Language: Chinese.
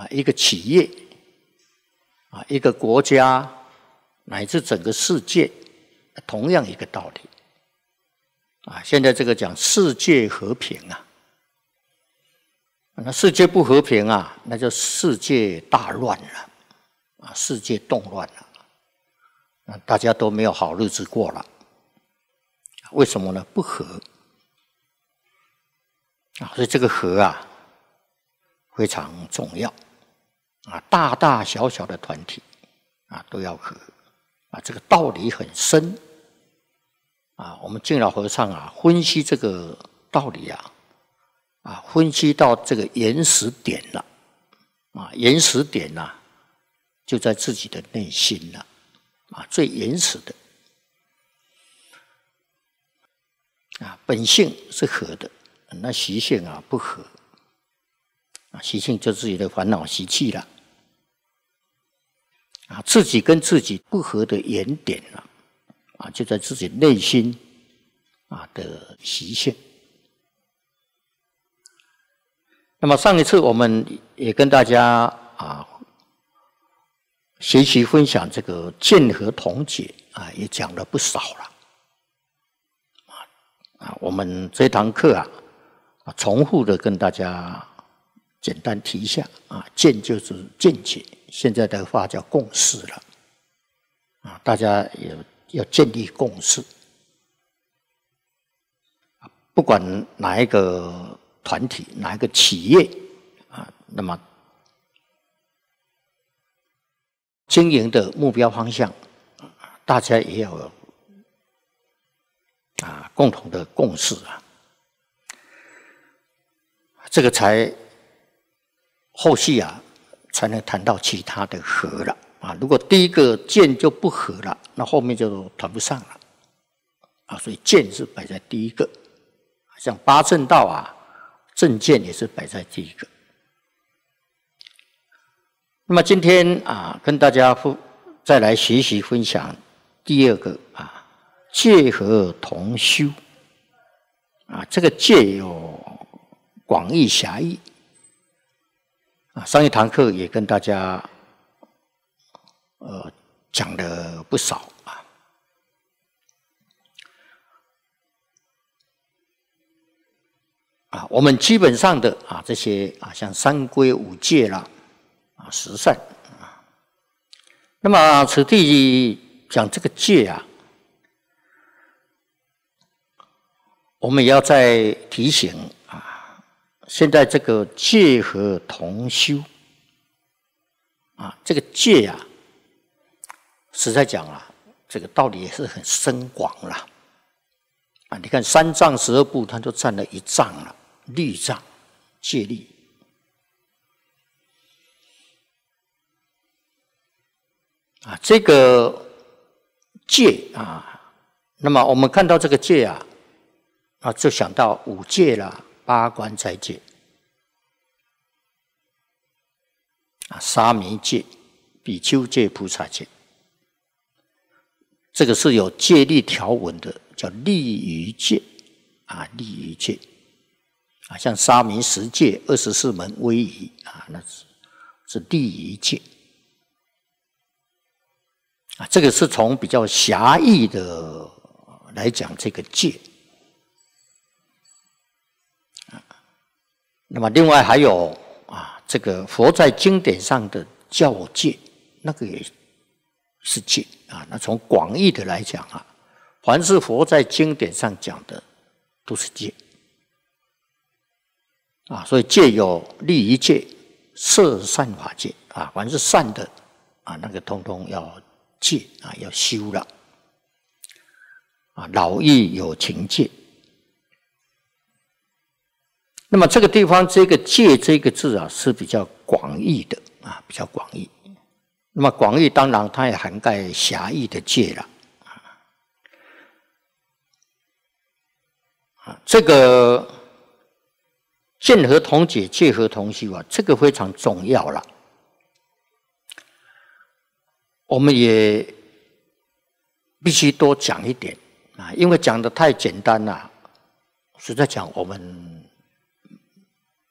一个企业一个国家乃至整个世界，同样一个道理现在这个讲世界和平那世界不和平那就世界大乱了世界动乱了大家都没有好日子过了。为什么呢？不和所以这个和非常重要大大小小的团体都要和这个道理很深我们敬老和尚分析这个道理分析到这个原始点了原始点就在自己的内心了最原始的本性是和的，那习性不和习性就自己的烦恼习气了自己跟自己不合的原点了就在自己内心的习性。那么上一次我们也跟大家学习分享这个见和同解也讲了不少了我们这堂课重复的跟大家简单提一下见就是见解，现在的话叫共识了大家也要建立共识不管哪一个团体哪一个企业那么经营的目标方向大家也要有共同的共识这个才后续才能谈到其他的和了如果第一个见就不和了，那后面就谈不上了所以见是摆在第一个，像八正道正见也是摆在第一个。那么今天跟大家再来学习分享第二个戒和同修这个戒有广义狭义上一堂课也跟大家讲了不少我们基本上的这些像三规五戒啦十善那么此地讲这个戒我们也要再提醒现在这个戒和同修这个戒实在讲这个道理也是很深广了你看三藏12部它都占了一藏了，律藏戒律这个戒那么我们看到这个戒就想到五戒啦八关斋戒沙弥戒比丘戒菩萨戒这个是有戒律条文的叫律仪戒律仪戒像沙弥10戒24门威仪那是律仪戒这个是从比较狭义的来讲这个戒那么另外还有这个佛在经典上的教戒那个也是戒那从广义的来讲凡是佛在经典上讲的都是戒所以戒有律仪戒摄善法戒凡是善的那个通通要戒要修了老义有情戒那么这个地方这个戒这个字是比较广义的比较广义那么广义当然它也涵盖狭义的戒了这个见和同解戒和同修这个非常重要了我们也必须多讲一点因为讲得太简单了实在讲我们